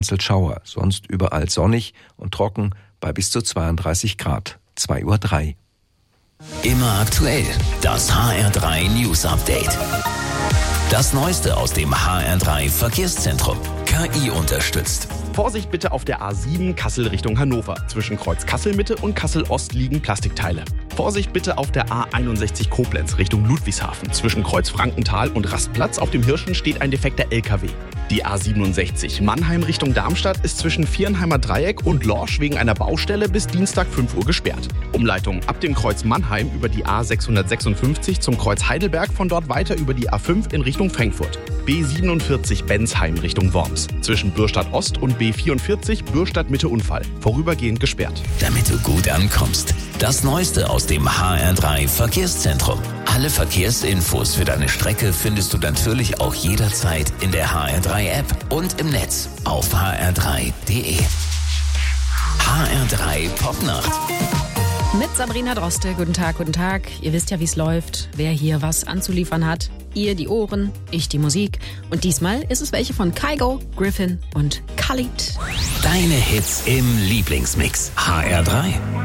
Schauer, sonst überall sonnig und trocken bei bis zu 32 Grad. 2:03 Uhr. Immer aktuell, das HR3 News Update. Das Neueste aus dem HR3 Verkehrszentrum. KI unterstützt. Vorsicht bitte auf der A7 Kassel Richtung Hannover. Zwischen Kreuz Kassel-Mitte und Kassel-Ost liegen Plastikteile. Vorsicht bitte auf der A61 Koblenz Richtung Ludwigshafen. Zwischen Kreuz Frankenthal und Rastplatz auf dem Hirschen steht ein defekter LKW. Die A67 Mannheim Richtung Darmstadt ist zwischen Vierenheimer Dreieck und Lorsch wegen einer Baustelle bis Dienstag 5 Uhr gesperrt. Umleitung ab dem Kreuz Mannheim über die A656 zum Kreuz Heidelberg, von dort weiter über die A5 in Richtung Frankfurt. B47 Bensheim Richtung Worms. Zwischen Bürstadt Ost und B44 Bürstadt Mitte Unfall. Vorübergehend gesperrt. Damit du gut ankommst. Das Neueste aus dem HR3 Verkehrszentrum. Alle Verkehrsinfos für deine Strecke findest du natürlich auch jederzeit in der HR3-App und im Netz auf hr3.de. HR3 Popnacht. Mit Sabrina Droste. Guten Tag, guten Tag. Ihr wisst ja, wie es läuft, wer hier was anzuliefern hat. Ihr die Ohren, ich die Musik. Und diesmal ist es welche von Kygo, Griffin und Khalid. Deine Hits im Lieblingsmix. HR3.